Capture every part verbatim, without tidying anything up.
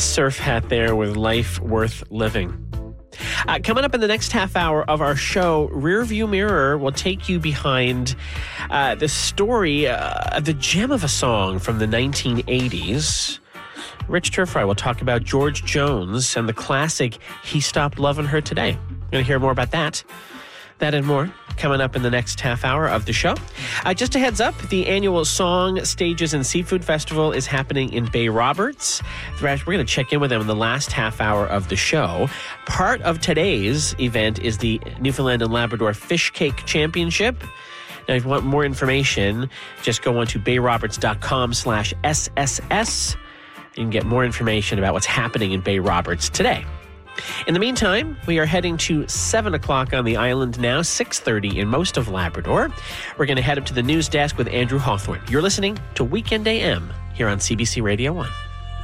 surf hat there with Life Worth Living. Uh, coming up in the next half hour of our show, Rearview Mirror will take you behind uh, the story, uh, the gem of a song from the nineteen eighties. Rich Turfry will talk about George Jones and the classic He Stopped Lovin' Her Today. You're going to hear more about that. That and more coming up in the next half hour of the show. Uh, just a heads up, the annual Song, Stages, and Seafood Festival is happening in Bay Roberts. We're going to check in with them in the last half hour of the show. Part of today's event is the Newfoundland and Labrador Fish Cake Championship. Now, if you want more information, just go on to bayroberts.com slash SSS. You can get more information about what's happening in Bay Roberts today. In the meantime, we are heading to seven o'clock on the island now, six thirty in most of Labrador. We're going to head up to the news desk with Andrew Hawthorne. You're listening to Weekend A M here on C B C Radio one.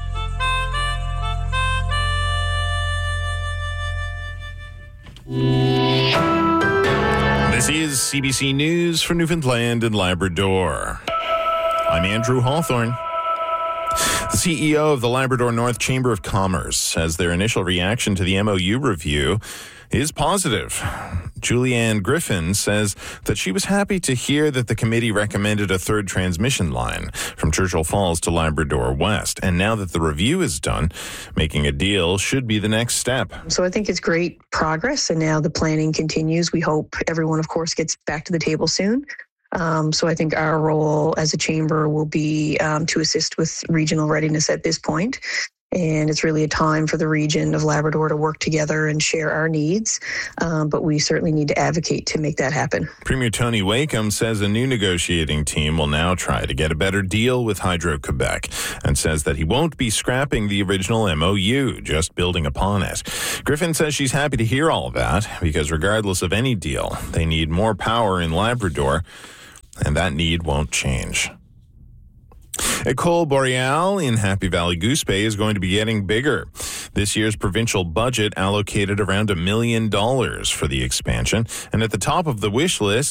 This is C B C News for Newfoundland and Labrador. I'm Andrew Hawthorne. The C E O of the Labrador North Chamber of Commerce says their initial reaction to the M O U review is positive. Julianne Griffin says that she was happy to hear that the committee recommended a third transmission line from Churchill Falls to Labrador West. And now that the review is done, making a deal should be the next step. So I think it's great progress, and now the planning continues. We hope everyone, of course, gets back to the table soon. Um, so I think our role as a chamber will be um, to assist with regional readiness at this point. And it's really a time for the region of Labrador to work together and share our needs. Um, but we certainly need to advocate to make that happen. Premier Tony Wakeham says a new negotiating team will now try to get a better deal with Hydro-Quebec, and says that he won't be scrapping the original M O U, just building upon it. Griffin says she's happy to hear all that, because regardless of any deal, they need more power in Labrador, and that need won't change. Ecole Boreal in Happy Valley Goose Bay is going to be getting bigger. This year's provincial budget allocated around a million dollars for the expansion, and at the top of the wish list